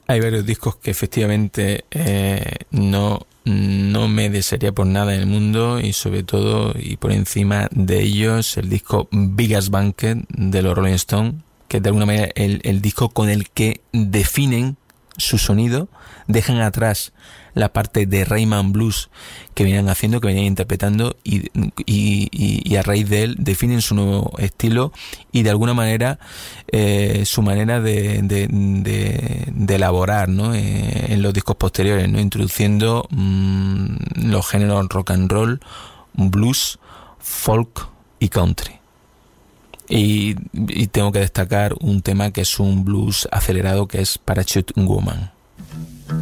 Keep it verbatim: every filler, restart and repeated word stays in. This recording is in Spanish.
Hay varios discos que efectivamente eh, no, no me desearía por nada en el mundo, y sobre todo y por encima de ellos el disco Biggest Banquet de los Rolling Stones, que es de alguna manera el, el disco con el que definen su sonido, dejan atrás la parte de Rhythm Blues que venían haciendo, que venían interpretando, y, y, y, y a raíz de él definen su nuevo estilo y de alguna manera eh, su manera de, de, de, de elaborar, ¿no? Eh, en los discos posteriores, ¿no? Introduciendo mmm, los géneros rock and roll, blues, folk y country. Y, y tengo que destacar un tema que es un blues acelerado, que es Parachute Woman.